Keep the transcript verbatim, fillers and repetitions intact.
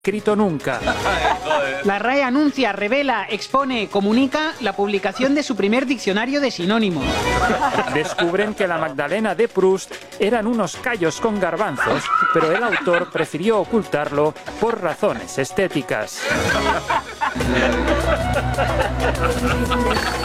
escrito nunca. La R A E anuncia, revela, expone, comunica la publicación de su primer diccionario de sinónimos. Descubren que la Magdalena de Proust eran unos callos con garbanzos, pero el autor prefirió ocultarlo por razones estéticas.